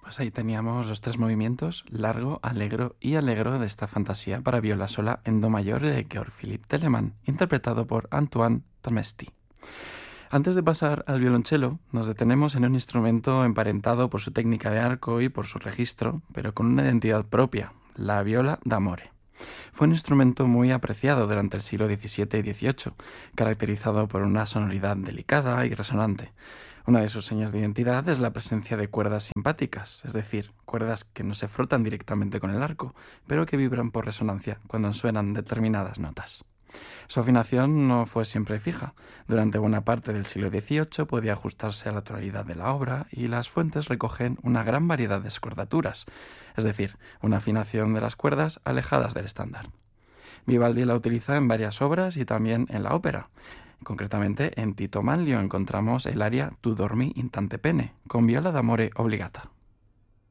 Pues ahí teníamos los tres movimientos, largo, allegro y allegro de esta fantasía para viola sola en do mayor de Georg Philipp Telemann, interpretado por Antoine Tomesti. Antes de pasar al violonchelo, nos detenemos en un instrumento emparentado por su técnica de arco y por su registro, pero con una identidad propia, la viola d'amore. Fue un instrumento muy apreciado durante el siglo XVII y XVIII, caracterizado por una sonoridad delicada y resonante. Una de sus señas de identidad es la presencia de cuerdas simpáticas, es decir, cuerdas que no se frotan directamente con el arco, pero que vibran por resonancia cuando suenan determinadas notas. Su afinación no fue siempre fija. Durante buena parte del siglo XVIII podía ajustarse a la tonalidad de la obra y las fuentes recogen una gran variedad de escordaturas, es decir, una afinación de las cuerdas alejadas del estándar. Vivaldi la utiliza en varias obras y también en la ópera. Concretamente, en Tito Manlio encontramos el aria Tu dormi in tante pene, con viola d'amore obbligata.